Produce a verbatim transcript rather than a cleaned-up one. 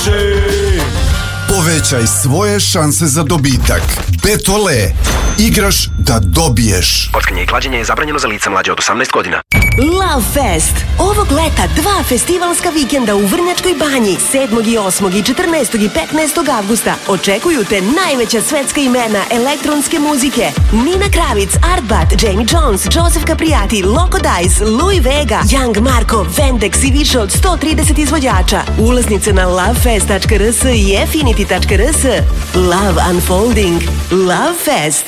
više. Povećaj svoje šanse za dobitak. Betole. Igraš da dobiješ. Kockanje i klađenje je zabranjeno za lica mlađe od osamnaest godina. Love Fest. Ovog leta dva festivalska vikenda u Vrnjačkoj banji. sedmog i osmog i četrnaestog i petnaestog avgusta. Očekuju te najveća svetska imena elektronske muzike. Nina Kravic, Artbat, Jamie Jones, Joseph Capriati, Loco Dice, Louis Vega, Young Marko, Vendex i više od sto trideset izvođača. Ulaznice na lovefest tačka rs i affinity tačka rs. Love Unfolding. Love Fest.